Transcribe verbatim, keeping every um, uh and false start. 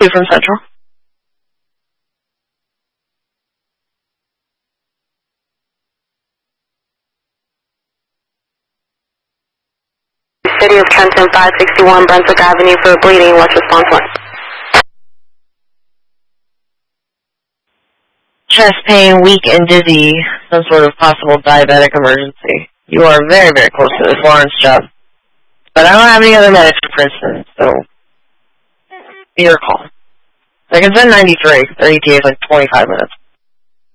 You from Central? City of Trenton, five sixty-one Brunswick Avenue for bleeding. What's response one? Chest pain, weak and dizzy, some sort of possible diabetic emergency. You are very, very close to this Lawrence job. But I don't have any other medics for Princeton, so your call. I can send ninety-three. Their E T A is like twenty-five minutes.